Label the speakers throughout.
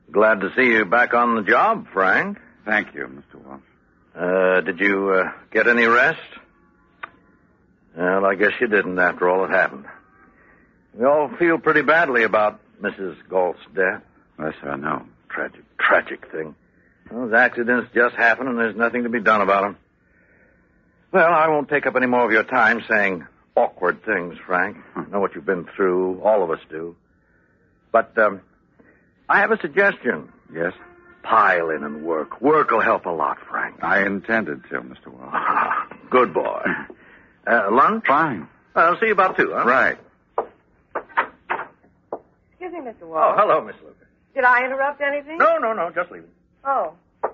Speaker 1: Glad to see you back on the job, Frank.
Speaker 2: Thank you, Mr. Walsh.
Speaker 1: Did you get any rest? Well, I guess you didn't after all that happened. We all feel pretty badly about Mrs. Galt's death.
Speaker 2: Yes, I know.
Speaker 1: Tragic thing. Those accidents just happen and there's nothing to be done about them. Well, I won't take up any more of your time saying awkward things, Frank. I know what you've been through. All of us do. But, I have a suggestion.
Speaker 2: Yes?
Speaker 1: Pile in and work. Work will help a lot, Frank.
Speaker 2: I intended to, Mr. Walsh.
Speaker 1: Good boy. Lunch?
Speaker 2: Fine.
Speaker 1: I'll see you about 2, huh?
Speaker 2: Right.
Speaker 3: Excuse me, Mr. Walsh.
Speaker 1: Oh, hello, Miss Lucas.
Speaker 3: Did I interrupt anything?
Speaker 1: No, just leave it.
Speaker 3: Oh.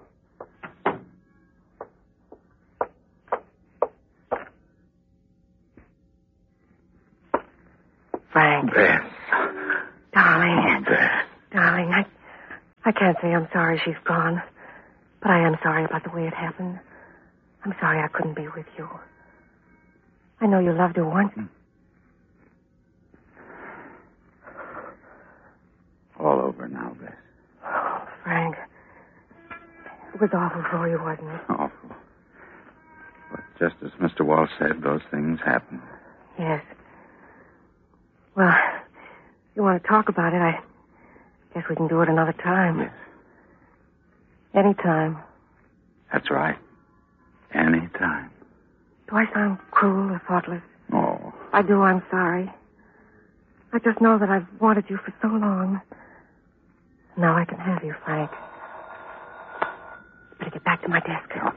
Speaker 3: Frank.
Speaker 1: Beth.
Speaker 3: Darling.
Speaker 1: Beth.
Speaker 3: Darling, I can't say I'm sorry she's gone. But I am sorry about the way it happened. I'm sorry I couldn't be with you. I know you loved her once.
Speaker 2: All over now, Beth.
Speaker 3: Oh, Frank. It was awful for you, wasn't it?
Speaker 2: Awful. But just as Mr. Walsh said, those things happen.
Speaker 3: Yes. Well, if you want to talk about it, I guess we can do it another time.
Speaker 2: Yes.
Speaker 3: Any time.
Speaker 2: That's right. Any time.
Speaker 3: Do I sound cruel or thoughtless?
Speaker 2: Oh.
Speaker 3: I do, I'm sorry. I just know that I've wanted you for so long. Now I can have you, Frank. Better get back to my desk.
Speaker 2: Okay.